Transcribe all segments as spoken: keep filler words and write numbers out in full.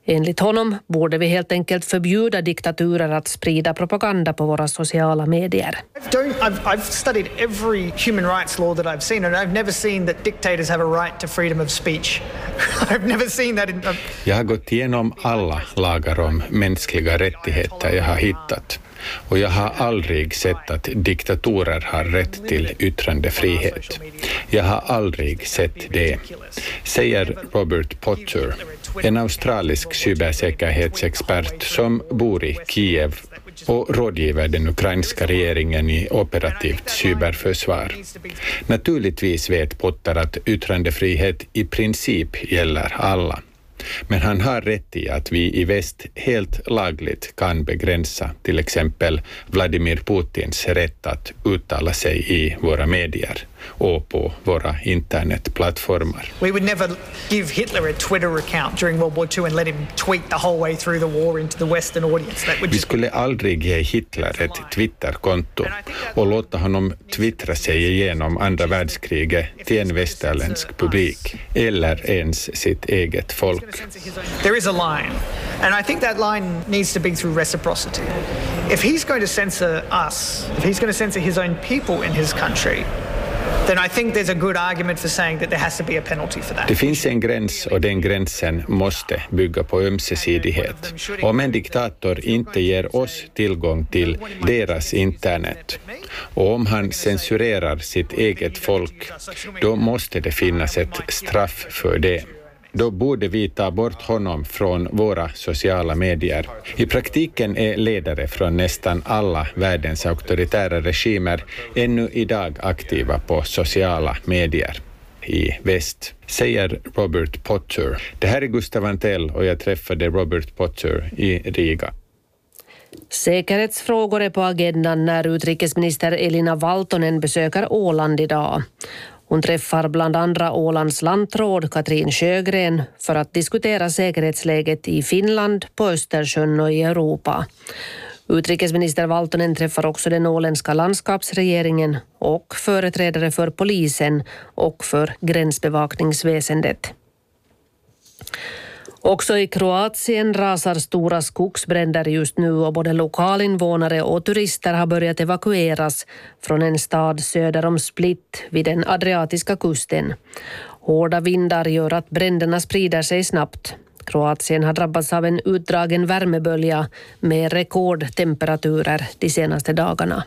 Enligt honom borde vi helt enkelt förbjuda diktaturer att sprida propaganda på våra sociala medier. Don't, I've, I've studied every human rights law that I've seen and I've never seen that dictators have a right to freedom of speech. I've never seen that. In, Jag har gått igenom alla lagar om mänskliga rättigheter jag har hittat. Och jag har aldrig sett att diktatorer har rätt till yttrandefrihet. Jag har aldrig sett det, säger Robert Potter, en australisk cybersäkerhetsexpert som bor i Kiev och rådgiver den ukrainska regeringen i operativt cyberförsvar. Naturligtvis vet Potter att yttrandefrihet i princip gäller alla. Men han har rätt i att vi i väst helt lagligt kan begränsa till exempel Vladimir Putins rätt att uttala sig i våra medier och på våra internetplattformar. We would never give Hitler a Twitter account during World War Two and let him tweet the whole way through the war into the Western audience. That would Vi skulle aldrig ge Hitler ett Twitterkonto och låta honom twittra sig igenom andra världskriget till en västerländsk publik eller ens sitt eget folk. There is a line, and I think that line needs to be through reciprocity. If he's going to censor us, if he's going to censor his own people in his country, then I think there's a good argument for saying that there has to be a penalty for that. Det finns en gräns och den gränsen måste bygga på ömsesidighet. Om en diktator inte ger oss tillgång till deras internet och om han censurerar sitt eget folk, då måste det finnas ett straff för det. Då borde vi ta bort honom från våra sociala medier. I praktiken är ledare från nästan alla världens auktoritära regimer ännu idag aktiva på sociala medier i väst, säger Robert Potter. Det här är Gustav Antell och jag träffade Robert Potter i Riga. Säkerhetsfrågor är på agendan när utrikesminister Elina Valtonen besöker Åland idag. Hon träffar bland andra Ålands lantråd Katrin Sjögren för att diskutera säkerhetsläget i Finland, på Östersjön och i Europa. Utrikesminister Valtonen träffar också den åländska landskapsregeringen och företrädare för polisen och för gränsbevakningsväsendet. Också i Kroatien rasar stora skogsbränder just nu och både lokalinvånare och turister har börjat evakueras från en stad söder om Split vid den adriatiska kusten. Hårda vindar gör att bränderna sprider sig snabbt. Kroatien har drabbats av en utdragen värmebölja med rekordtemperaturer de senaste dagarna.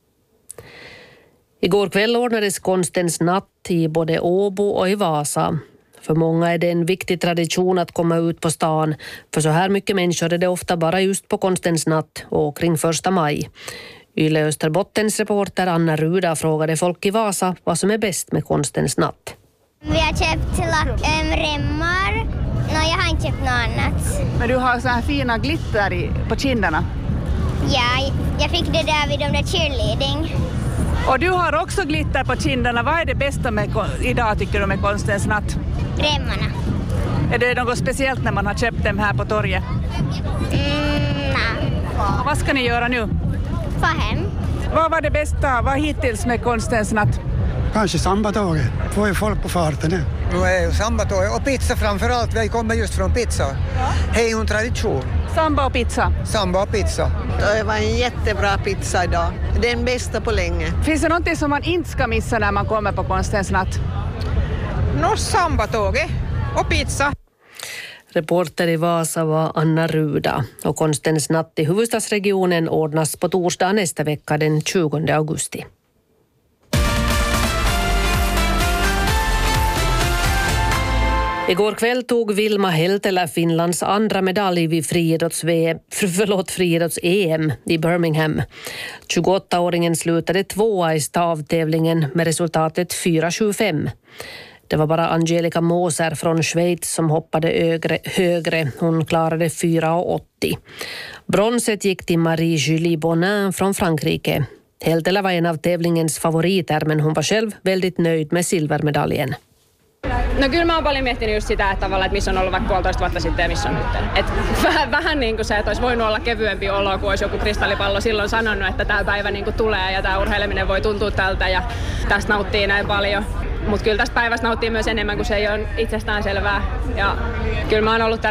Igår kväll ordnades konstens natt i både Åbo och i Vasa. För många är det en viktig tradition att komma ut på stan, för så här mycket människor är det ofta bara just på konstens natt och kring första maj. Yle Österbottens reporter Anna Ruda frågade folk i Vasa vad som är bäst med konstens natt. Vi har köpt lack, äm, remmar. No, jag har inte köpt något annat. Men du har så här fina glitter i, på kinderna? Ja, jag fick det där vid de där cheerleading. Och du har också glitter på kinderna. Vad är det bästa med, idag tycker du med konstens natt? Remmarna. Är det något speciellt när man har köpt dem här på torget? Mm, nej. Och vad ska ni göra nu? Få hem. Vad var det bästa, vad hittills med konstens natt? Kanske sambatåget. Får ju folk på farten nu. Nu är ju sambatåget och pizza framförallt. Vi kommer just från pizza. Ja. Hej, en tradition. Samba och pizza. Samba och pizza. Det var en jättebra pizza idag. Den bästa på länge. Finns det någonting som man inte ska missa när man kommer på konstens natt? Nå, sambatåget och pizza. Reporter i Vasa var Anna Ruda och konstens natt i huvudstadsregionen ordnas på torsdag nästa vecka den tjugonde augusti. Igår kväll tog Vilma Heltelä Finlands andra medalj vid friidrotts-V, förlåt, friidrotts-E M i Birmingham. tjugoåttaåringen slutade tvåa i stavtävlingen med resultatet fyra sju fem. Det var bara Angelica Moser från Schweiz som hoppade högre, högre. Hon klarade fyra åttio. Bronset gick till Marie-Julie Bonin från Frankrike. Heltelä var en av tävlingens favoriter, men hon var själv väldigt nöjd med silvermedaljen. No kyllä mä oon paljon miettinyt just sitä, että tavallaan, että missä on ollut vaikka puolitoista vuotta sitten ja missä on nyt. Et vähän, vähän niin kuin se, että olisi voinut olla kevyempi olo, kun olisi joku kristallipallo silloin sanonut, että tämä päivä niin kuin tulee ja tämä urheileminen voi tuntua tältä ja tästä nauttii näin paljon. Mutta kyllä tästä päivästä nauttii myös enemmän, kun se ei ole itsestään selvää. Ja kyllä mä oon ollut